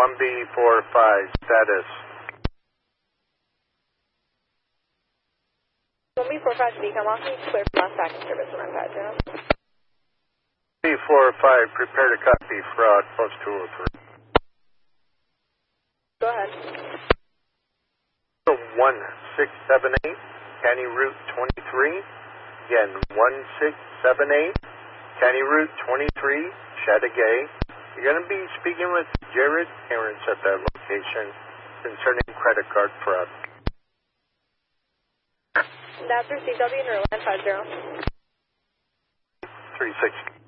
1B45 status. 1B45 to become off me, clear for last back service 150. B45, prepare to copy fraud, post 203. Go ahead. 1678, County Route 23. Again, 1678, County Route 23, Chateaugay. You're going to be speaking with Jared Terrence at that location concerning credit card fraud. That's received. I'll be in Roland 50. 360.